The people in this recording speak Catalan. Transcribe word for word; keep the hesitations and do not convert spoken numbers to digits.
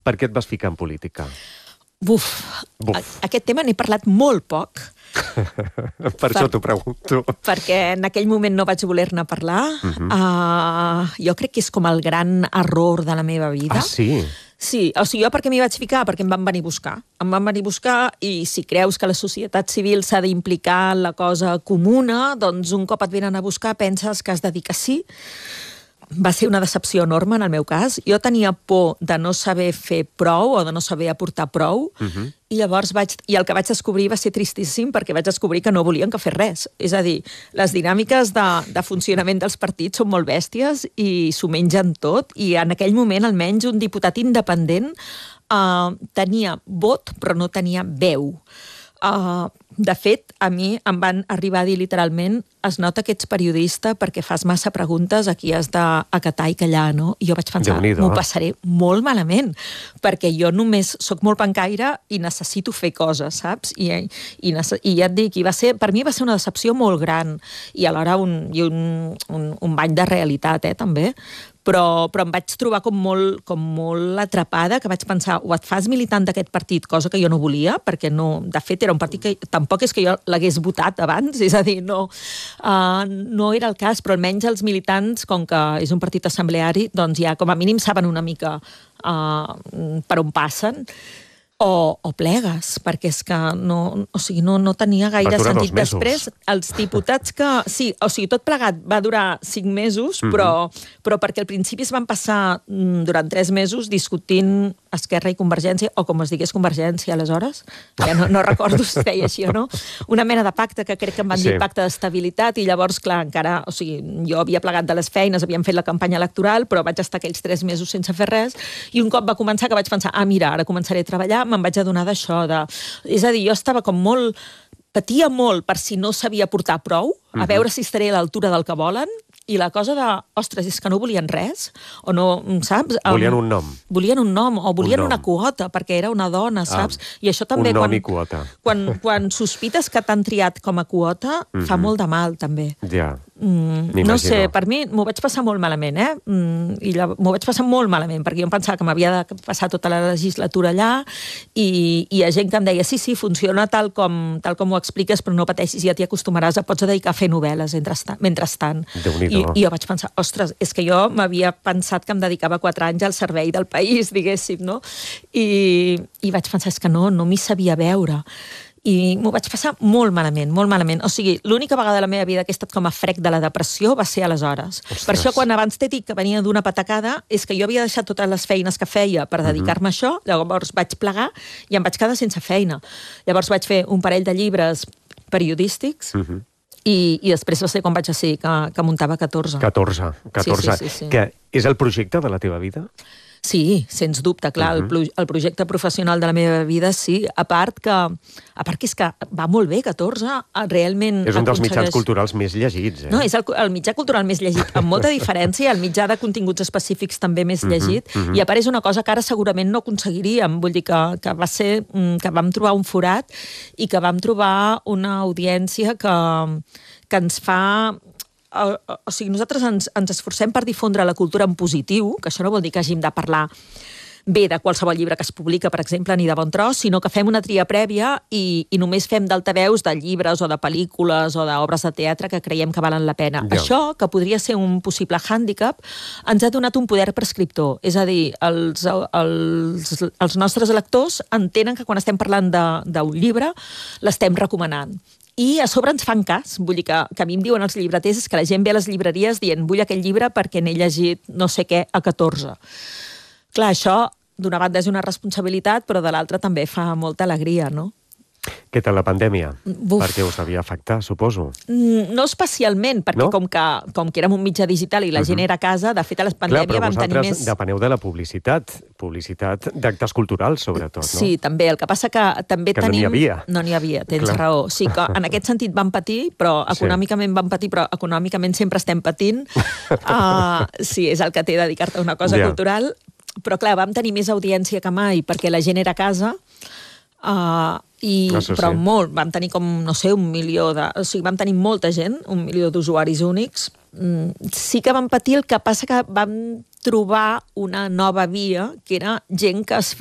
Per què et vas ficar en política? Buf, Buf. A- aquest tema n'he parlat molt poc. Per, per això t'ho pregunto. Perquè en aquell moment no vaig voler-ne parlar. Uh-huh. uh, jo crec que és com el gran error de la meva vida. Ah, sí? Sí, o sigui, jo per què m'hi vaig ficar? Perquè em van venir a buscar. Em van venir a buscar i si creus que la societat civil s'ha d'implicar en la cosa comuna, doncs un cop et venen a buscar penses que has de dir que sí. Va ser una decepció enorme en el meu cas. Jo tenia por de no saber fer prou o de no saber aportar prou, uh-huh. i llavors vaig... I el que vaig descobrir va ser tristíssim perquè vaig descobrir que no volien que fes res. És a dir, les dinàmiques de, de funcionament dels partits són molt bèsties i s'ho mengen tot, i en aquell moment almenys un diputat independent uh, tenia vot però no tenia veu. Uh, de fet, a mi em van arribar a dir literalment es nota que ets periodista perquè fas massa preguntes, aquí has d'acatar i callar, no? I jo vaig pensar, m'ho passaré molt malament, perquè jo només sóc molt pencaire i necessito fer coses, saps? I, i, i ja et dic, i va ser, per mi va ser una decepció molt gran, i alhora un, i un, un, un bany de realitat, eh, també. Però, però em vaig trobar com molt, com molt atrapada, que vaig pensar, o et fas militant d'aquest partit, cosa que jo no volia, perquè no, de fet era un partit que tampoc és que jo l'hagués votat abans, és a dir, no, uh, no era el cas, però almenys els militants, com que és un partit assembleari, doncs ja com a mínim saben una mica uh, per on passen. O, o plegues, perquè és que no, o sigui, no, no tenia gaire sentit. Després, els diputats que... Sí, o sigui, tot plegat va durar cinc mesos, mm-hmm. però, però perquè al principi es van passar durant tres mesos discutint Esquerra i Convergència, o com es digués Convergència aleshores, ja no, no recordo si es deia així o no, una mena de pacte que crec que em van dir sí. Pacte d'estabilitat, i llavors, clar, encara... O sigui, jo havia plegat de les feines, havíem fet la campanya electoral, però vaig estar aquells tres mesos sense fer res, i un cop va començar que vaig pensar, ah, mira, ara començaré a treballar, me'n vaig adonar d'això, de... És a dir, jo estava com molt... Patia molt per si no sabia portar prou, a veure si estaré a l'altura del que volen, i la cosa de, ostres, és que no volien res, o no, saps? Volien un nom. Volien un nom, o volien un nom. Una quota, perquè era una dona, saps? Ah, I això també... Un nom quan, i quota. Quan, quan sospites que t'han triat com a quota, mm-hmm. fa molt de mal, també. Ja, mm, no sé, per mi m'ho vaig passar molt malament, eh? Mm, i m'ho vaig passar molt malament, perquè jo em pensava que m'havia de passar tota la legislatura allà, i, i hi ha gent que em deia, sí, sí, funciona tal com, tal com ho expliques, però no pateixis, ja t'hi acostumaràs, et pots dedicar a fer novel·les mentrestant. I, i jo vaig pensar, ostres, és que jo m'havia pensat que em dedicava quatre anys al servei del país, diguéssim, no? I, i vaig pensar, és que no, no m'hi sabia veure. I m'ho vaig passar molt malament, molt malament. O sigui, l'única vegada de la meva vida que he estat com a frec de la depressió va ser aleshores. Ostres. Per això, quan abans t'he dit que venia d'una patacada, és que jo havia deixat totes les feines que feia per dedicar-me a això, llavors vaig plegar i em vaig quedar sense feina. Llavors vaig fer un parell de llibres periodístics, uh-huh. I, i després va ser quan vaig decidir que, que muntava catorze. catorze, catorze. Sí, sí, sí, sí. Que és el projecte de la teva vida? Sí, sens dubte, clar, uh-huh. el, el projecte professional de la meva vida, sí. A part que, a part que és que va molt bé, catorze, realment... És un dels mitjans culturals més llegits, eh? No, és el, el mitjà cultural més llegit, amb molta diferència, el mitjà de continguts específics també més llegit, uh-huh, uh-huh. I a part és una cosa que ara segurament no aconseguiríem, vull dir que, que va ser, que vam trobar un forat i que vam trobar una audiència que, que ens fa... O, o, o sigui, nosaltres ens, ens esforcem per difondre la cultura en positiu, que això no vol dir que hàgim de parlar bé de qualsevol llibre que es publica, per exemple, ni de bon tros, sinó que fem una tria prèvia i, i només fem d'altaveus de llibres o de pel·lícules o d'obres de teatre que creiem que valen la pena. Ja. Això, que podria ser un possible hàndicap, ens ha donat un poder prescriptor. És a dir, els, els, els nostres lectors entenen que quan estem parlant d'un llibre l'estem recomanant. I a sobre ens fan cas, vull dir que, que a mi em diuen els llibreters és que la gent ve a les llibreries dient vull aquell llibre perquè n'he llegit no sé què a catorze. Clar, això d'una banda és una responsabilitat, però de l'altra també fa molta alegria, no? Què tal la pandèmia? Buf. Perquè us havia afectat, suposo. No especialment, perquè no? Com, que, com que érem un mitjà digital i la uh-huh. gent era a casa, de fet a la pandèmia Clar, vam tenir més... Clar, però vosaltres depeneu de la publicitat, publicitat d'actes culturals, sobretot, no? Sí, també. El que passa que també que tenim... no n'hi havia. No n'hi havia, tens Clar. raó. Sí, que en aquest sentit vam patir, però econòmicament sí. vam patir, però econòmicament sempre estem patint. Uh, sí, és el que té dedicar-te a una cosa yeah. cultural. Però clar, vam tenir més audiència que mai, perquè la gent era a casa, uh, I, Això però sí. molt, vam tenir com, no sé, un milió de... O sigui, vam tenir molta gent, un milió d'usuaris únics. Mm, sí que vam patir, el que passa que vam trobar una nova via, que era gent que es